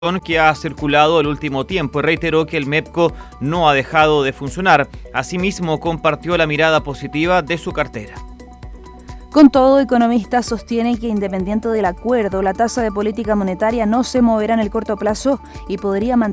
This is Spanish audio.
que ha circulado el último tiempo y reiteró que el MEPCO no ha dejado de funcionar. Asimismo, compartió la mirada positiva de su cartera. Con todo, economistas sostienen que independiente del acuerdo, la tasa de política monetaria no se moverá en el corto plazo y podría mantenerse